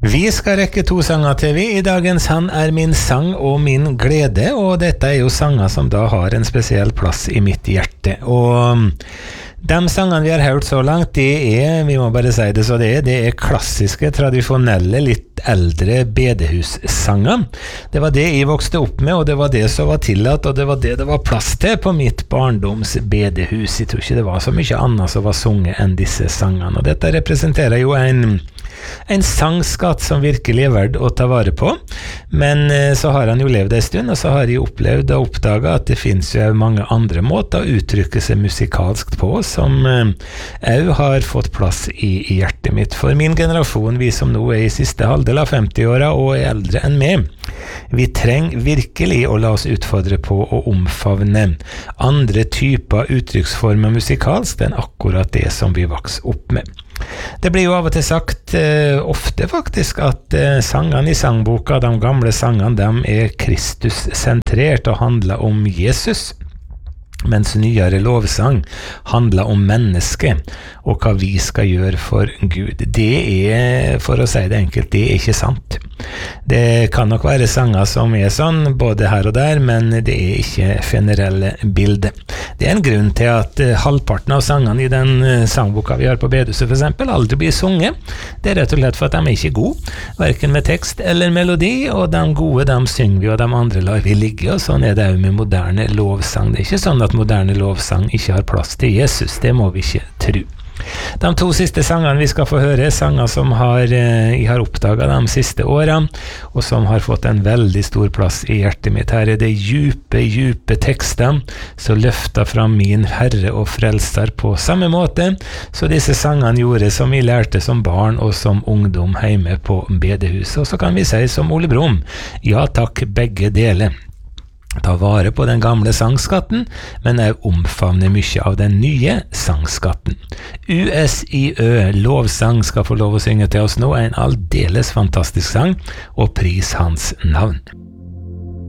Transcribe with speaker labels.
Speaker 1: Vi skal rekke 2 sanger til vi. I dagens Han min sang og min glede, og dette jo sanger som da har en spesiell plass i mitt hjerte. Og de sangene vi har hørt så langt, vi må bare si det så det klassiske, tradisjonelle, litt eldre bedehussanger. Det var det jeg vokste opp med, og det var det som var tillatt, og det var det var plass til på mitt barndoms bedehus. Jeg tror ikke det var så mye annet som var sunget enn disse sangene, og dette representerer jo en sangskatt som virkelig verdt å ta vare på, men så har han jo levd en stund, og så har jeg opplevd og oppdaget at det finnes jo mange andre måter å uttrykke seg musikalsk på, som også har fått plass i hjertet mitt. For min generasjon, vi som nå i siste halvdel av 50-åra og eldre enn meg, vi trenger virkelig å la oss utfordre på å omfavne andre typer uttrykksformer musikalsk enn akkurat det som vi vokser opp med. Det blir jo av og til sagt, ofte faktisk, at sangene i sangboka, de gamle sangene, de Kristus-sentrert og handler om Jesus, mens nyere lovsang handler om mennesket og hva vi skal gjøre for Gud. Det for å si det enkelt, det ikke sant. Det kan nok være sanger som sånn, både her og der, men det ikke generelle bildet. Det en grunn til at halvparten av sangene i den sangboka vi har på bedehuset for eksempel, aldri blir sunget. Det rett og slett for at de ikke gode, hverken med tekst eller melodi, og de gode, de synger vi, og de andre lar vi ligge, og sånn det jo med moderne lovsang. Det ikke sånn at moderne lovsang ikke har plass til Jesus, det må vi ikke tro. De 2 siste sangene vi skal få høre, sanger som jeg har oppdaget de siste årene, og som har fått en veldig stor plass i hjertet mitt. Her det djupe tekster som løfter fram min Herre og Frelser på samme måte, så disse sangene gjorde som jeg lærte som barn og som ungdom hjemme på bedehuset. Og så kan vi si som Ole Brumm, ja takk, begge deler. Ta vare på den gamle sangskatten, men omfavne mye av den nye sangskatten. USIØ, lovsang, skal få lov å synge til oss nå, en aldeles fantastisk sang, og pris hans navn.